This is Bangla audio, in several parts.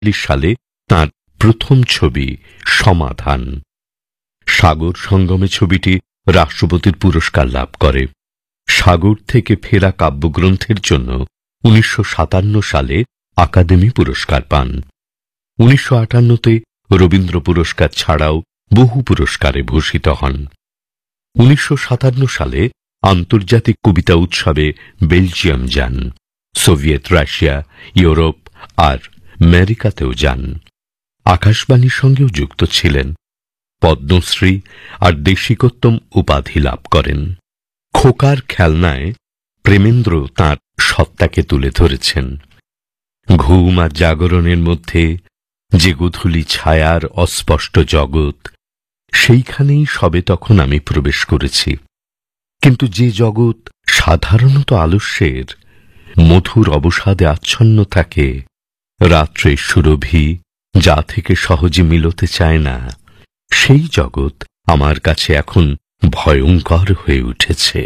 সালে তাঁর প্রথম ছবি সমাধান। সাগর সঙ্গমে ছবিটি রাষ্ট্রপতির পুরস্কার লাভ করে। সাগর থেকে ফেরা কাব্যগ্রন্থের জন্য 1957 সালে আকাদেমি পুরস্কার পান। 1958তে রবীন্দ্র পুরস্কার ছাড়াও বহু পুরস্কারে ভূষিত হন। 1957 সালে আন্তর্জাতিক কবিতা উৎসবে বেলজিয়াম যান। সোভিয়েত রাশিয়া, ইউরোপ আর আমেরিকাতেও যান। আকাশবাণীর সঙ্গেও যুক্ত ছিলেন। পদ্মশ্রী আর দেশিকোত্তম উপাধি লাভ করেন। খোকার খেলনায় প্রেমেন্দ্র তাঁর সত্তাকে তুলে ধরেছেন। ঘুম আর জাগরণের মধ্যে যে গোধূলি ছায়ার অস্পষ্ট জগৎ, সেইখানেই সবে তখন আমি প্রবেশ করেছি। কিন্তু যে জগৎ সাধারণত আলস্যের মধুর অবসাদে আচ্ছন্ন থাকে, রাত্রে সুরভি যা থেকে সহজে মিলতে চায় না, সেই জগৎ আমার কাছে এখন ভয়ঙ্কর হয়ে উঠেছে।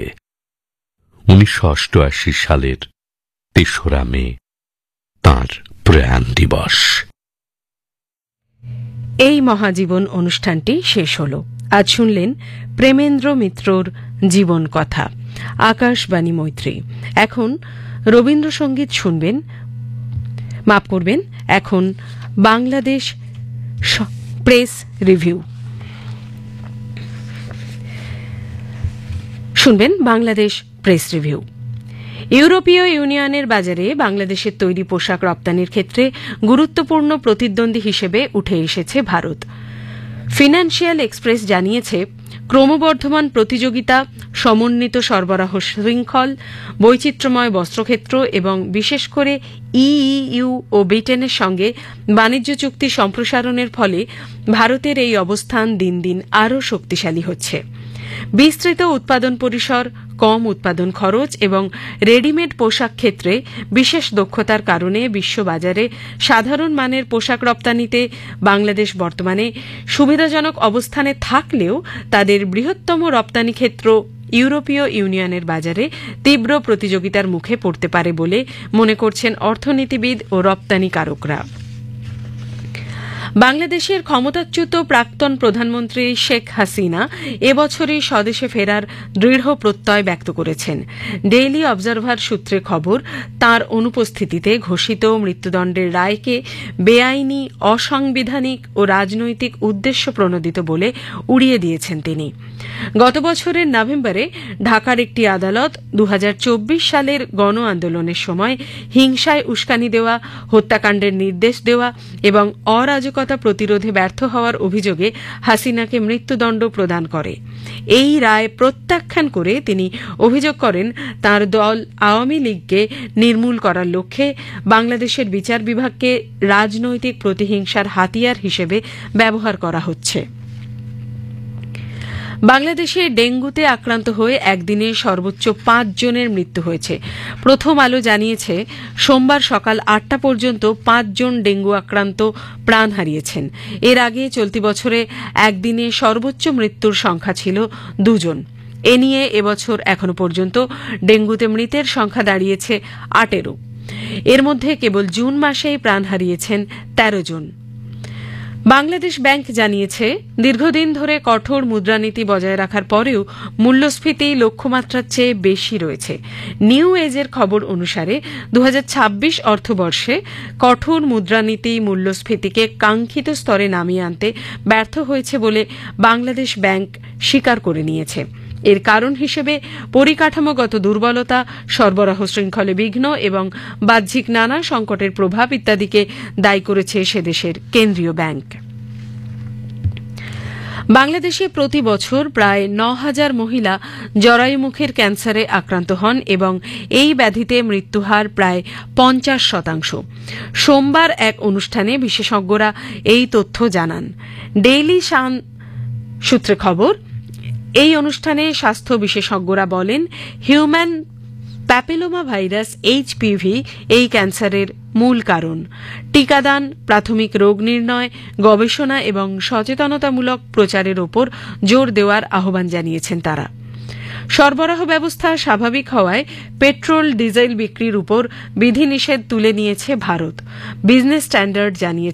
1988 সালের 3রা মে তাঁর প্রয়াণ দিবস। এই মহাজীবন অনুষ্ঠানটি শেষ হল। আজ শুনলেন প্রেমেন্দ্র মিত্রর জীবন কথা। আকাশবাণী মৈত্রী। এখন রবীন্দ্রসঙ্গীত শুনবেন, মাফ করবেন, এখন বাংলাদেশ প্রেস রিভিউ শুনবেন। Bangladesh press review. ইউরোপীয় ইউনিয়নের বাজারে বাংলাদেশের তৈরি পোশাক রপ্তানির ক্ষেত্রে গুরুত্বপূর্ণ প্রতিদ্বন্দ্বী হিসেবে উঠে এসেছে ভারত। ফিনান্সিয়াল এক্সপ্রেস জানিয়েছে, ক্রমবর্ধমান প্রতিযোগিতা, সমন্বিত সরবরাহ শৃঙ্খল, বৈচিত্র্যময় বস্ত্রক্ষেত্র এবং বিশেষ করে ইইউ ও ব্রিটেনের সঙ্গে বাণিজ্য চুক্তি সম্প্রসারণের ফলে ভারতের এই অবস্থান দিন দিন আরও শক্তিশালী হচ্ছে। বিস্তৃত উৎপাদন পরিসর, কম উৎপাদন খরচ এবং রেডিমেড পোশাক ক্ষেত্রে বিশেষ দক্ষতার কারণে বিশ্ববাজারে সাধারণ মানের পোশাক রপ্তানিতে বাংলাদেশ বর্তমানে সুবিধাজনক অবস্থানে থাকলেও তাদের বৃহত্তম রপ্তানি ক্ষেত্র ইউরোপীয় ইউনিয়নের বাজারে তীব্র প্রতিযোগিতার মুখে পড়তে পারে বলে মনে করছেন অর্থনীতিবিদ ও রপ্তানিকারকরা। বাংলাদেশের ক্ষমতাচ্যুত প্রাক্তন প্রধানমন্ত্রী শেখ হাসিনা এবছরই স্বদেশে ফেরার দৃঢ় প্রত্যয় ব্যক্ত করেছেন। ডেইলি অবজারভার সূত্রে খবর, তাঁর অনুপস্থিতিতে ঘোষিত মৃত্যুদণ্ডের রায়কে বেআইনি, অসাংবিধানিক ও রাজনৈতিক উদ্দেশ্য প্রণোদিত বলে উড়িয়ে দিয়েছেন তিনি। গত বছরের নভেম্বরে ঢাকার একটি আদালত 2024 সালের গণ আন্দোলনের সময় হিংসায় উস্কানি দেওয়া, হত্যাকাণ্ডের নির্দেশ দেওয়া এবং অরাজকতা প্রতিরোধে ব্যর্থ হওয়ার অভিযোগে হাসিনাকে মৃত্যুদণ্ড প্রদান করে। এই রায় প্রত্যাখ্যান করে তিনি অভিযোগ করেন, তাঁর দল আওয়ামী লীগকে নির্মূল করার লক্ষ্যে বাংলাদেশের বিচার বিভাগকে রাজনৈতিক প্রতিহিংসার হাতিয়ার হিসেবে ব্যবহার করা হচ্ছে। বাংলাদেশে ডেঙ্গুতে আক্রান্ত হয়ে একদিনে সর্বোচ্চ 5 জনের মৃত্যু হয়েছে। প্রথম আলো জানিয়েছে, সোমবার সকাল 8টা পর্যন্ত 5 জন ডেঙ্গু আক্রান্ত প্রাণ হারিয়েছেন। এর আগে চলতি বছরে একদিনে সর্বোচ্চ মৃত্যুর সংখ্যা ছিল 2 জন। এ নিয়ে এবছর এখনো পর্যন্ত ডেঙ্গুতে মৃতের সংখ্যা দাঁড়িয়েছে 8-এরও। এর মধ্যে কেবল জুন মাসেই প্রাণ হারিয়েছেন 13 জন। বাংলাদেশ ব্যাংক জানিয়েছে, দীর্ঘদিন ধরে কঠোর মুদ্রানীতি বজায় রাখার পরেও মূল্যস্ফীতি লক্ষ্যমাত্রার চেয়ে বেশি রয়েছে। নিউ এজের খবর অনুসারে 2026 অর্থবর্ষে কঠোর মুদ্রানীতি মূল্যস্ফীতিকে কাঙ্ক্ষিত স্তরে নামিয়ে আনতে ব্যর্থ হয়েছে বলে বাংলাদেশ ব্যাংক স্বীকার করে নিয়েছে। এর কারণ হিসেবে পরিকাঠামোগত দুর্বলতা, সরবরাহ শৃঙ্খলে বিঘ্ন এবং বাহ্যিক নানা সংকটের প্রভাব ইত্যাদিকে দায়ী করেছে সেদেশের কেন্দ্রীয় ব্যাংক। বাংলাদেশে প্রতি বছর প্রায় 9,000 মহিলা জরায়ুমুখের ক্যান্সারে আক্রান্ত হন এবং এই ব্যাধিতে মৃত্যুহার প্রায় 50%। সোমবার এক অনুষ্ঠানে বিশেষজ্ঞরা এই তথ্য জানান। ডেইলি সান সূত্রে খবর, এই অনুষ্ঠানে স্বাস্থ্য বিশেষজ্ঞরা বলেন, হিউম্যান প্যাপিলোমা ভাইরাস HPV এই ক্যান্সারের মূল কারণ। টিকাদান, প্রাথমিক রোগ নির্ণয়, গবেষণা এবং সচেতনতামূলক প্রচারের ওপর জোর দেওয়ার আহ্বান জানিয়েছেন তারা। সরবরাহ ব্যবস্থা স্বাভাবিক হওয়ায় পেট্রোল ডিজেল বিক্রির উপর বিধিনিষেধ তুলে নিয়েছে ভারত। বিজনেস স্ট্যান্ডার্ড জানিয়েছে